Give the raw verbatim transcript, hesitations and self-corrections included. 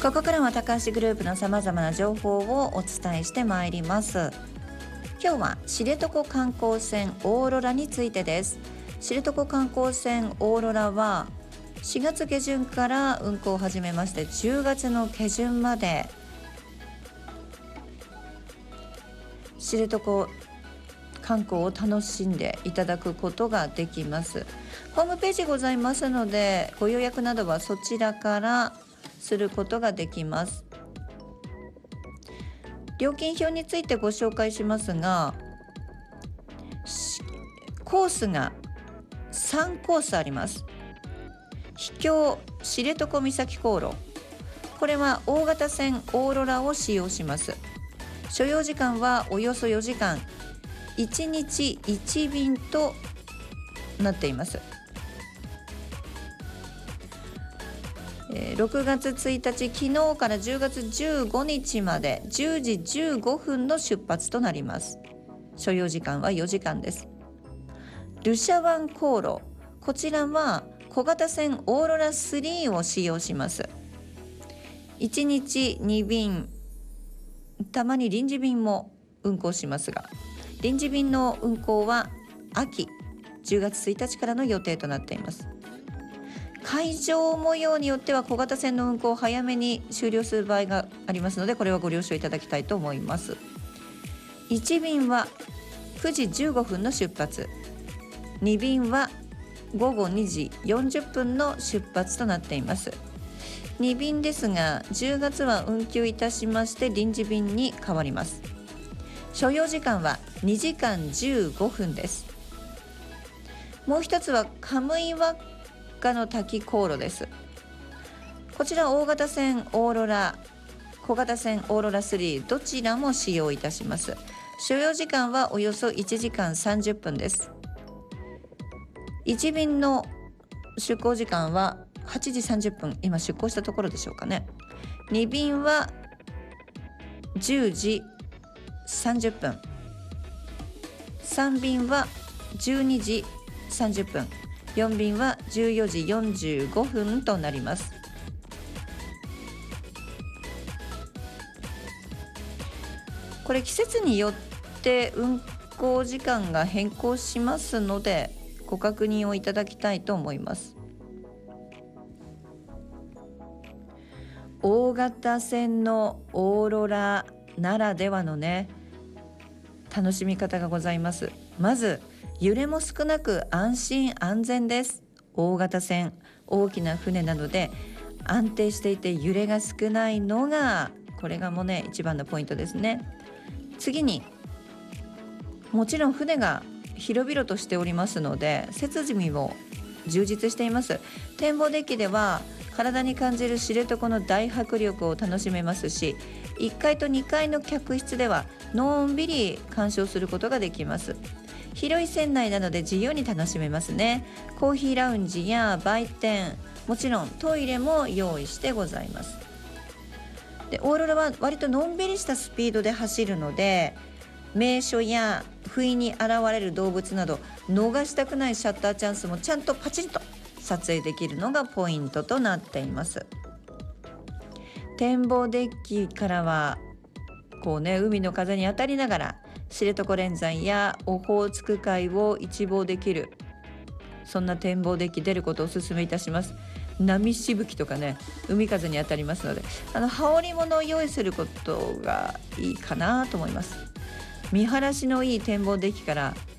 ここからは高橋グループのさまざまな情報をお伝えしてまいります。今日は知床観光船オーロラについてです。知床観光船オーロラはしがつ下旬から運航を始めまして、じゅうがつの下旬まで知床観光を楽しんでいただくことができます。ホームページございますので、ご予約などはそちらからすることができます。料金表についてご紹介しますが、コースがさんコースあります。秘境知床岬航路、これは大型船オーロラを使用します。所要時間はおよそよじかん、いちにちいちびんとなっています。ろくがつついたち、昨日からじゅうがつじゅうごにちまでじゅうじじゅうごふんの出発となります。所要時間はよじかんです。ルシャ湾航路、こちらは小型船オーロラスリーを使用します。いちにちにびん、たまに臨時便も運航しますが、臨時便の運航は秋じゅうがつついたちからの予定となっています。海上模様によっては小型船の運航を早めに終了する場合がありますので、これはご了承いただきたいと思います。いちびんはくじじゅうごふんの出発、にびんはごごにじよんじゅっぷんの出発となっています。にびんですが、じゅうがつは運休いたしまして臨時便に変わります。所要時間はにじかんじゅうごふんです。もう一つはカムイワッカの滝航路です。こちら大型船オーロラ、小型船オーロラスリー、どちらも使用いたします。所要時間はおよそいちじかんさんじゅっぷんです。いちびんの出港時間ははちじさんじゅっぷん、今出港したところでしょうかね。にびんはじゅうじさんじゅっぷん、さんびんはじゅうにじさんじゅっぷん、よんびんはじゅうよじよんじゅうごふんとなります。これ季節によって運航時間が変更しますので、ご確認をいただきたいと思います。大型船のオーロラならではのね、楽しみ方がございます。まず揺れも少なく安心安全です。大型船、大きな船なので安定していて揺れが少ないのが、これがもうね一番のポイントですね。次に、もちろん船が広々としておりますので設備も充実しています。展望デッキでは体に感じる知床の大迫力を楽しめますし、いっかいとにかいの客室ではのんびり鑑賞することができます。広い船内なので自由に楽しめますね。コーヒーラウンジや売店、もちろんトイレも用意してございます。でオーロラは割とのんびりしたスピードで走るので、名所や不意に現れる動物など逃したくないシャッターチャンスもちゃんとパチンと撮影できるのがポイントとなっています。展望デッキからはこうね、海の風に当たりながら知床連山やオホーツク海を一望できる、そんな展望デッキ出ることをお勧めいたします。波しぶきとかね、海風に当たりますので、あの羽織物を用意することがいいかなと思います。見晴らしのいい展望デッキから